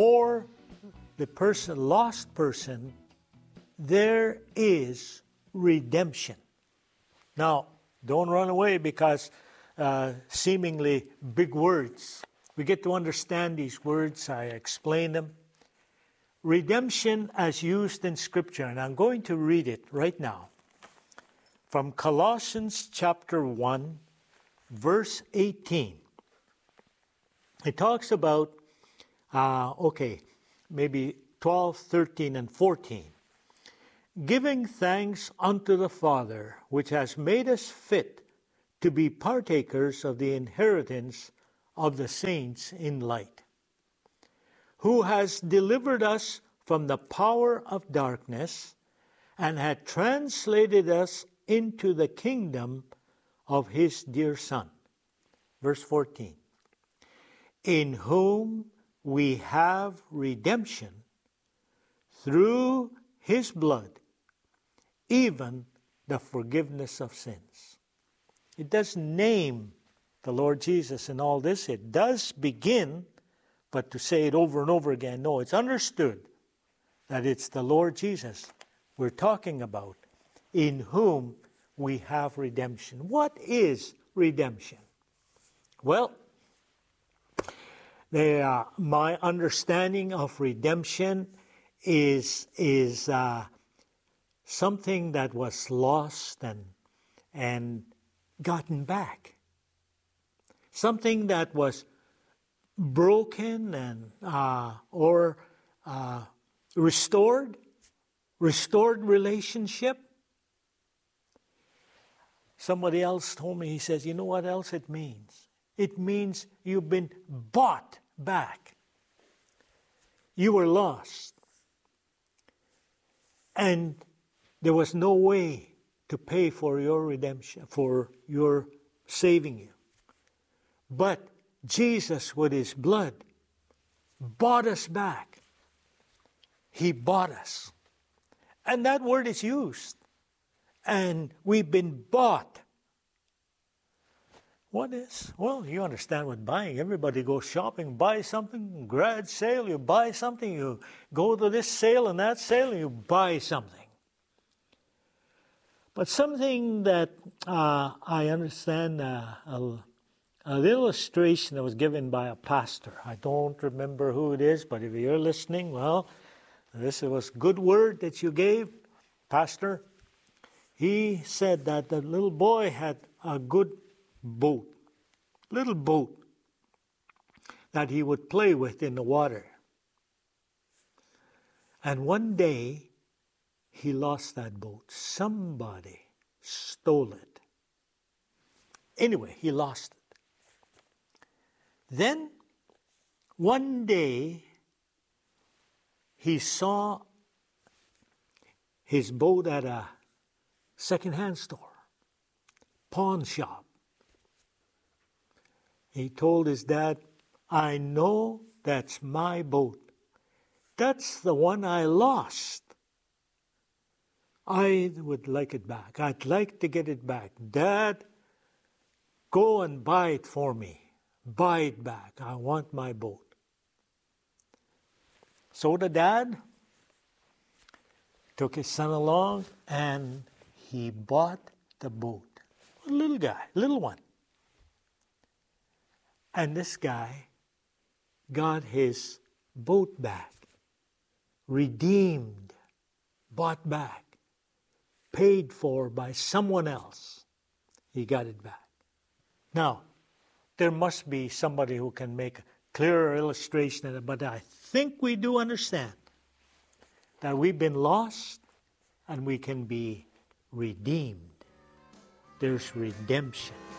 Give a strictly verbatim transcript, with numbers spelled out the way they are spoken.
for the person, lost person, there is redemption. Now, don't run away because uh, seemingly big words. We get to understand these words. I explain them. Redemption as used in Scripture, and I'm going to read it right now. From Colossians chapter one, verse eighteen. It talks about, uh, okay, maybe twelve, thirteen, and fourteen. Giving thanks unto the Father, which has made us fit to be partakers of the inheritance of the saints in light, who has delivered us from the power of darkness and had translated us into the kingdom of his dear Son. Verse fourteen. In whom we have redemption through his blood, even the forgiveness of sins. It doesn't name the Lord Jesus in all this. It does begin, but to say it over and over again, no, it's understood that it's the Lord Jesus we're talking about, in whom we have redemption. What is redemption? Well, they, uh, my understanding of redemption is is uh, something that was lost and and gotten back. Something that was broken and uh, or uh, restored, restored relationship. Somebody else told me, he says, you know what else it means? It means you've been bought back. You were lost. And there was no way to pay for your redemption, for your saving you. But Jesus, with his blood, bought us back. He bought us. And that word is used. And we've been bought. What is? Well, you understand what buying. Everybody goes shopping, buy something, garage sale, you buy something, you go to this sale and that sale, and you buy something. But something that uh, I understand, uh, a, an illustration that was given by a pastor. I don't remember who it is, but if you're listening, well, this was a good word that you gave, Pastor. He said that the little boy had a good boat, little boat that he would play with in the water. And one day, he lost that boat. Somebody stole it. Anyway, he lost it. Then, one day, he saw his boat at a second-hand store, pawn shop. He told his dad, I know that's my boat. That's the one I lost. I would like it back. I'd like to get it back. Dad, go and buy it for me. Buy it back. I want my boat. So the dad took his son along and he bought the boat. A little guy, little one. And this guy got his boat back, redeemed, bought back, paid for by someone else. He got it back. Now, there must be somebody who can make a clearer illustration of it, but I think we do understand that we've been lost and we can be redeemed. There's redemption.